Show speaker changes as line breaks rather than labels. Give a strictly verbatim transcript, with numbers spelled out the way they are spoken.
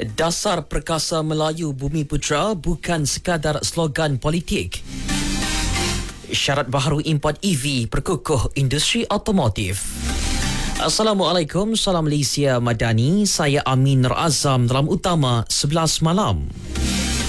Dasar Perkasa Melayu Bumi Putra bukan sekadar slogan politik. Syarat baharu import E V perkukuh industri automotif. Assalamualaikum, salam Malaysia Madani. Saya Amin Nur Azam dalam Utama sebelas malam.